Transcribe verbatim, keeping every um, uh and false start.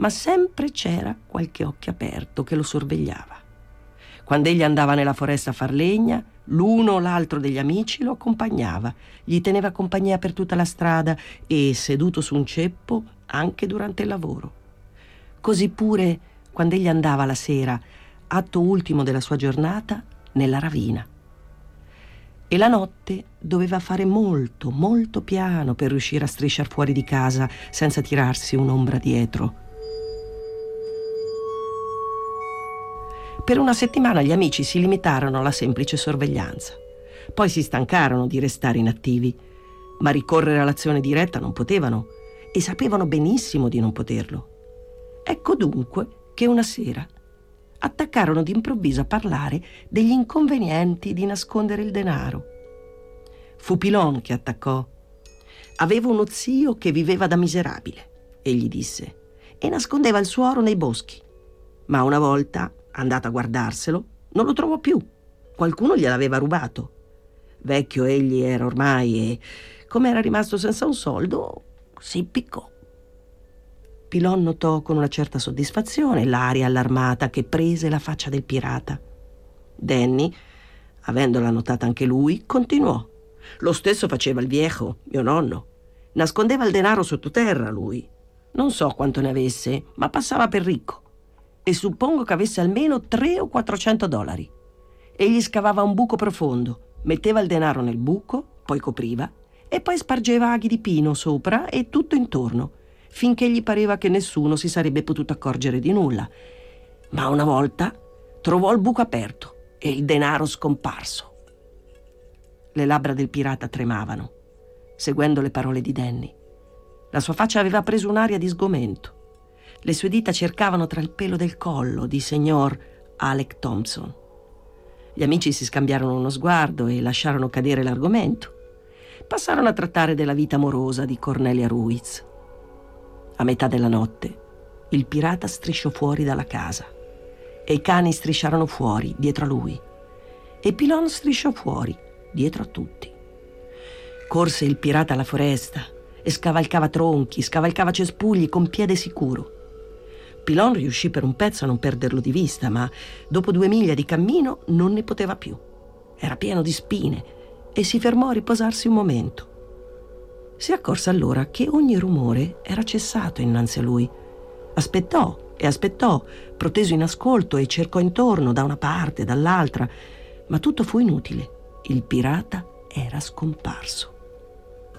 ma sempre c'era qualche occhio aperto che lo sorvegliava. Quando egli andava nella foresta a far legna, l'uno o l'altro degli amici lo accompagnava, gli teneva compagnia per tutta la strada e, seduto su un ceppo, anche durante il lavoro. Così pure quando egli andava la sera, atto ultimo della sua giornata, nella ravina. E la notte doveva fare molto, molto piano per riuscire a strisciar fuori di casa senza tirarsi un'ombra dietro. Per una settimana gli amici si limitarono alla semplice sorveglianza. Poi si stancarono di restare inattivi, ma ricorrere all'azione diretta non potevano e sapevano benissimo di non poterlo. Ecco dunque che una sera attaccarono d'improvviso a parlare degli inconvenienti di nascondere il denaro. Fu Pilon che attaccò. Avevo uno zio che viveva da miserabile, egli disse, e nascondeva il suo oro nei boschi. Ma una volta, andato a guardarselo, non lo trovò più. Qualcuno gliel'aveva rubato. Vecchio egli era ormai e, come era rimasto senza un soldo, si impiccò. Pilon notò con una certa soddisfazione l'aria allarmata che prese la faccia del pirata. Danny, avendola notata anche lui, continuò. Lo stesso faceva il viejo, mio nonno. Nascondeva il denaro sottoterra, lui. Non so quanto ne avesse, ma passava per ricco. E suppongo che avesse almeno tre o quattrocento dollari. Egli scavava un buco profondo, metteva il denaro nel buco, poi copriva, e poi spargeva aghi di pino sopra e tutto intorno, finché gli pareva che nessuno si sarebbe potuto accorgere di nulla. Ma una volta trovò il buco aperto e il denaro scomparso. Le labbra del pirata tremavano, seguendo le parole di Danny. La sua faccia aveva preso un'aria di sgomento. Le sue dita cercavano tra il pelo del collo di signor Alec Thompson. Gli amici si scambiarono uno sguardo e lasciarono cadere l'argomento. Passarono a trattare della vita amorosa di Cornelia Ruiz. A metà della notte, il pirata strisciò fuori dalla casa e i cani strisciarono fuori dietro a lui e Pilon strisciò fuori dietro a tutti. Corse il pirata alla foresta e scavalcava tronchi, scavalcava cespugli con piede sicuro. Pilon riuscì per un pezzo a non perderlo di vista, ma dopo due miglia di cammino non ne poteva più. Era pieno di spine e si fermò a riposarsi un momento. Si accorse allora che ogni rumore era cessato innanzi a lui. Aspettò e aspettò, proteso in ascolto, e cercò intorno da una parte, dall'altra, ma tutto fu inutile. Il pirata era scomparso.